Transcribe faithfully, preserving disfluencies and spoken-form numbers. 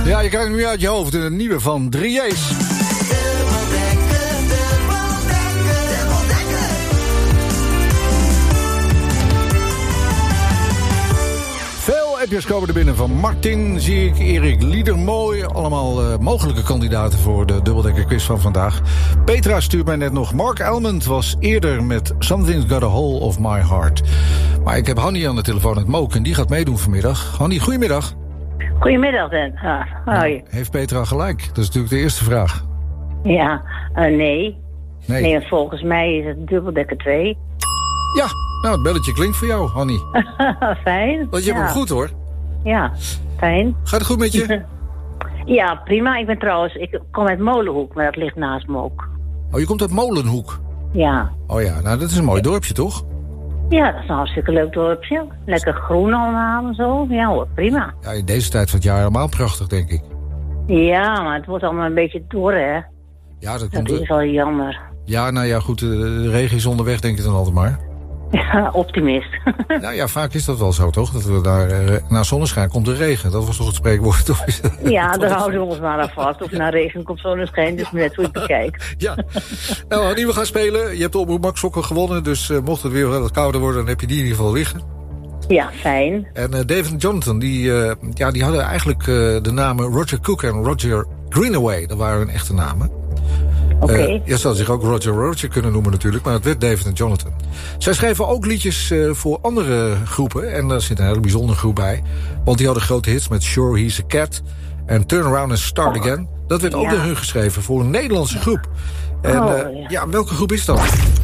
Ja, je krijgt hem nu uit je hoofd. Een nieuwe van drie J's. Veel appjes komen er binnen van Martin, zie ik, Erik Liedermooi. Allemaal uh, mogelijke kandidaten voor de dubbeldekker quiz van vandaag. Petra stuurt mij net nog. Mark Elmond was eerder met Something's Got a Hold of My Heart. Maar ik heb Hanny aan de telefoon uit Mook en die gaat meedoen vanmiddag. Hanny, goedemiddag. Goedemiddag, Dan. Ah, hoi. Heeft Petra gelijk? Dat is natuurlijk de eerste vraag. Ja, uh, nee. Nee. Nee, want volgens mij is het dubbeldekker twee. Ja, nou, het belletje klinkt voor jou, Hanny. Fijn. Want je ja. hebt hem goed, hoor. Ja, fijn. Gaat het goed met je? Ja, prima. Ik ben trouwens, ik kom uit Molenhoek, maar dat ligt naast me ook. Oh, je komt uit Molenhoek? Ja. Oh ja, nou, dat is een mooi dorpje, toch? Ja, dat is een hartstikke leuk dorpje. Lekker groen allemaal en zo. Ja hoor, prima. Ja, in deze tijd van het jaar helemaal prachtig, denk ik. Ja, maar het wordt allemaal een beetje door, hè. Ja, dat, Dat komt... is wel jammer. Ja, nou ja, goed, de regen is onderweg, denk ik dan altijd maar. Ja, optimist. Nou ja, vaak is dat wel zo, toch? Dat we daar, uh, na zonneschijn komt de regen. Dat was toch het spreekwoord? Toch? Ja, daar houden we ons maar aan vast. Of na regen komt zonneschijn, dus net hoe je het bekijkt. Ja. Nou, Hanny, we gaan spelen. Je hebt de Omroep Max sokken gewonnen, dus uh, mocht het weer wat kouder worden, dan heb je die in ieder geval liggen. Ja, fijn. En uh, David en Jonathan, die, uh, ja, die hadden eigenlijk uh, de namen Roger Cook en Roger Greenaway. Dat waren hun echte namen. Oké. Okay. Uh, je zou zich ook Roger Roger kunnen noemen natuurlijk, maar het werd David en Jonathan. Zij schreven ook liedjes uh, voor andere groepen en daar zit een hele bijzondere groep bij. Want die hadden grote hits met Sure He's a Cat en Turn Around and Start oh. Again. Dat werd ook ja. door hun geschreven voor een Nederlandse groep. En uh, oh, ja. ja, welke groep is dat?